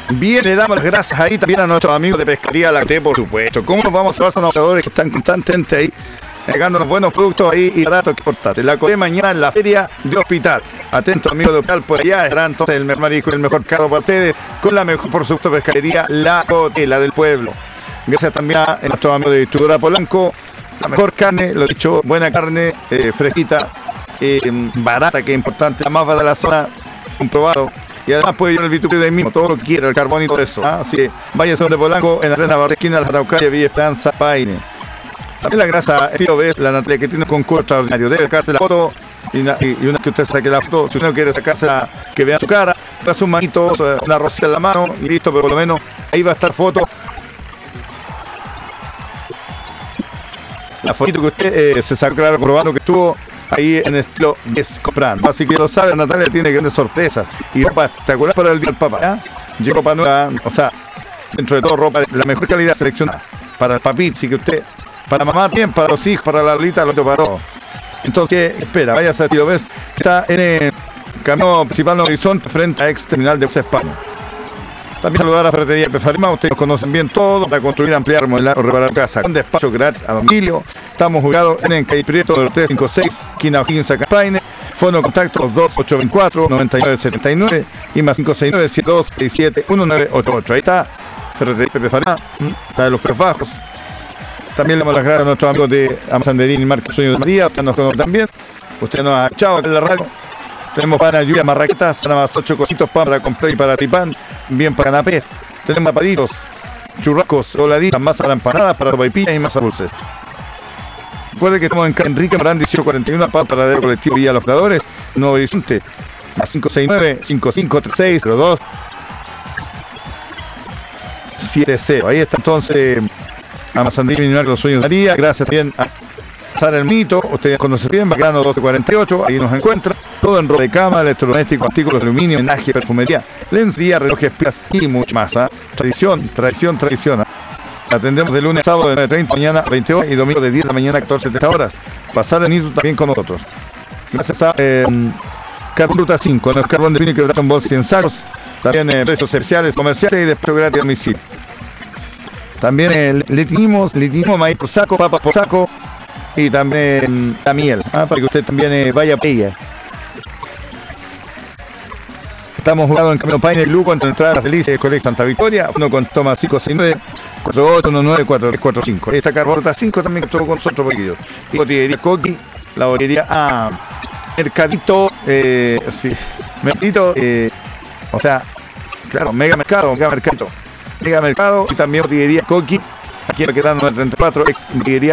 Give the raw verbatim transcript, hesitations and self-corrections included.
Bien, le damos las gracias ahí también a nuestros amigos de Pescadería La Coté, por supuesto. ¿Cómo nos vamos a pasar a los operadores que están constantemente ahí, llegándonos buenos productos ahí y baratos que importante? La Coté mañana en la feria de Hospital. Atentos amigos de Hospital, por allá estará entonces el mejor marisco y el mejor cargo para ustedes, con la mejor, por supuesto, pescadería La Coté, la del pueblo. Gracias también a nuestros amigos de Distribuidora Polanco. La mejor carne, lo dicho, buena carne, eh, fresquita, eh, barata, que es importante, la más barata de la zona, comprobado. Y además puede ir al vitupio de ahí mismo, todo lo que quiera, el carbón y todo eso. ¿Ah? Así que vaya a de Polanco, en la Arena Barra, esquina de la Araucaria, Villa Esperanza, Paine. También la grasa, tío, ves, la Natalia, que tiene un concurso extraordinario. Debe sacarse la foto y una, y una que usted saque la foto. Si uno quiere sacársela, que vea su cara, pasa un manito, una rosita en la mano y listo, pero por lo menos ahí va a estar foto. La fotito que usted eh, se sacó, claro, probando que estuvo ahí en estilo Guess comprando. Así que lo sabe, Natalia tiene grandes sorpresas y ropa espectacular para el día del papá. ¿eh? Llegó ropa nueva, o sea, dentro de todo ropa de la mejor calidad seleccionada para el papito, así que usted, para mamá también, para los hijos, para la Lolita, lo para todo. Entonces, ¿qué espera? Vaya a tío, ves, está en el camino principal de Horizonte frente a ex terminal de U C España. También saludar a Ferretería Pefarima, ustedes conocen bien todo para construir, ampliar, modelar o reparar casa con despacho gratis a domicilio. Estamos jugados en el Calle Prieto del tres cinco seis, esquina O'Higgins, Campaine. Fono contacto dos ocho dos cuatro, nueve nueve siete nueve y más cinco seis nueve siete dos seis siete uno nueve ocho ocho. Ahí está Ferretería Pefarima, está de los precios bajos. También le damos las gracias a nuestros amigos de Amazanderín y Marca Sueño de María, ustedes nos conocen también. Usted nos ha echado en la radio. Tenemos pana, lluvia, marraquetas, nada más ocho cositos para comprar y para tripán, bien para canapés. Tenemos papaditos, churrascos, soladitas, masa para empanadas, para sopaipillas y masa dulces. Recuerde que estamos en Enrique Morán dieciocho cuarenta y uno, para el colectivo Villa Los Fladores, Nuevo Horizonte, a cinco seis nueve, cinco cinco tres seis, cero dos siete cero. Ahí está entonces Amazandín y Los Sueños de María. Gracias también a Sara el Mito, ustedes conocen bien, Bacano doce cuarenta y ocho, ahí nos encuentra. Todo en ropa de cama, electrodomésticos, artículos de aluminio, menaje, perfumería, lencería, relojes, pilas y mucho más. ¿eh? Tradición, tradición, tradición. ¿eh? Atendemos de lunes a sábado de nueve treinta mañana a veinte horas y domingo de diez de la mañana a catorce treinta horas. Pasar en Nito también con nosotros. Gracias a eh, Carbón Ruta cinco, no es carbón de vino que trata en bolsas y en sacos. También eh, precios especiales, comerciales y después gratis a domicilio. También eh, le tenemos, le tenemos maíz por saco, papas por saco y también la miel, ¿eh? Para que usted también eh, vaya a ella. Estamos jugando en Camino Paine, Lugo, entre entradas felices del Colegio Santa Victoria, uno con toma cinco seis nueve, cuatro ocho uno nueve, cuatro tres cuatro cinco. Esta Carborta cinco también que estuvo con nosotros poquillos. Y botillería Coqui, la botillería ah, Mercadito, eh, sí, Mercadito, eh, o sea, claro, Mega Mercado, Mega Mercado, Mega Mercado y también botillería Coqui, aquí en Baquedano treinta y cuatro, ex botillería